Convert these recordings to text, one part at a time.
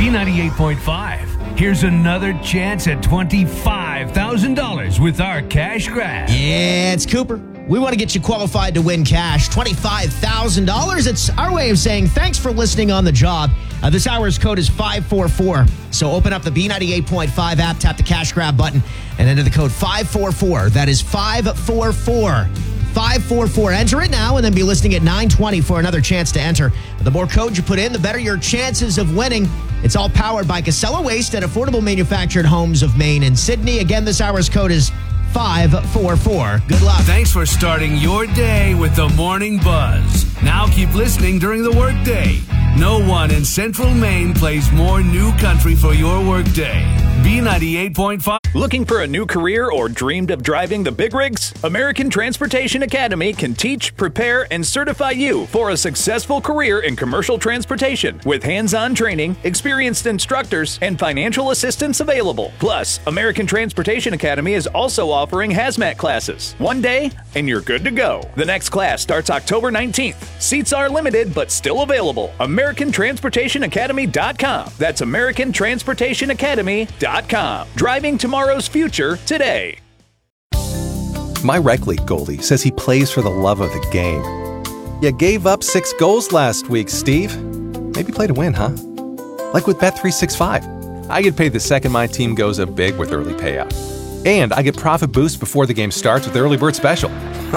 B98.5. Here's another chance at $25,000 with our cash grab. Yeah, it's Cooper. We want to get you qualified to win cash, $25,000. It's our way of saying thanks for listening on the job. This hour's code is 544. So open up the B98.5 app, tap the cash grab button, and enter the code 544. That is 544. 544. Enter it now and then be listening at 9:20 for another chance to enter. The more code you put in, the better your chances of winning. It's all powered by Casella Waste at Affordable Manufactured Homes of Maine and Sydney. Again, this hour's code is 544. Good luck. Thanks for starting your day with the Morning Buzz. Now keep listening during the workday. No one in Central Maine plays more new country for your workday. B98.5. Looking for a new career or dreamed of driving the big rigs? American Transportation Academy can teach, prepare, and certify you for a successful career in commercial transportation with hands-on training, experienced instructors, and financial assistance available. Plus, American Transportation Academy is also offering hazmat classes. One day, and you're good to go. The next class starts October 19th. Seats are limited, but still available. AmericanTransportationAcademy.com. That's AmericanTransportationAcademy.com. Driving tomorrow's future today. My rec league goalie says he plays for the love of the game. You gave up 6 goals last week, Steve. Maybe play to win, huh? Like with Bet365. I get paid the second my team goes up big with early payout. And I get profit boost before the game starts with the early bird special.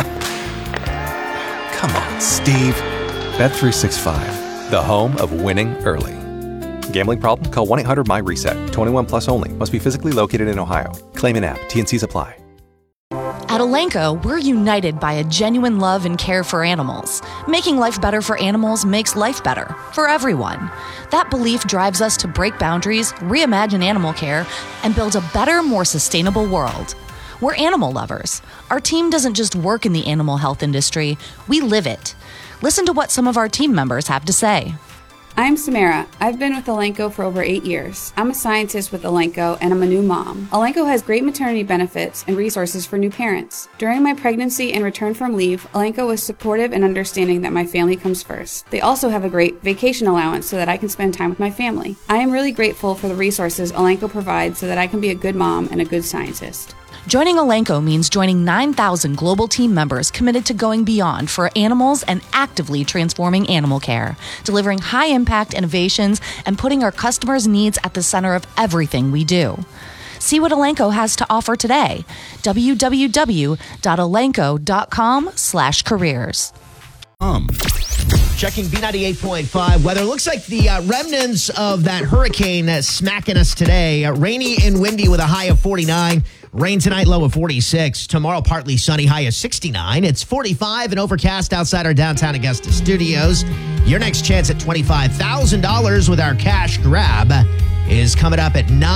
Come on, Steve. Bet365, the home of winning early. Gambling problem? Call 1-800-MY-RESET. 21 plus only. Must be physically located in Ohio. Claim in app. T&Cs apply. At Elanco, we're united by a genuine love and care for animals. Making life better for animals makes life better for everyone. That belief drives us to break boundaries, reimagine animal care, and build a better, more sustainable world. We're animal lovers. Our team doesn't just work in the animal health industry, we live it. Listen to what some of our team members have to say. I'm Samara. I've been with Elanco for over 8 years. I'm a scientist with Elanco, and I'm a new mom. Elanco has great maternity benefits and resources for new parents. During my pregnancy and return from leave, Elanco was supportive and understanding that my family comes first. They also have a great vacation allowance so that I can spend time with my family. I am really grateful for the resources Elanco provides so that I can be a good mom and a good scientist. Joining Elanco means joining 9,000 global team members committed to going beyond for animals and actively transforming animal care, delivering high-impact innovations and putting our customers' needs at the center of everything we do. See what Elanco has to offer today. www.elanco.com/careers. Checking B98.5 weather. Looks like the remnants of that hurricane smacking us today. Rainy and windy with a high of 49. Rain tonight, low of 46. Tomorrow, partly sunny, high of 69. It's 45 and overcast outside our downtown Augusta studios. Your next chance at $25,000 with our cash grab is coming up at 9.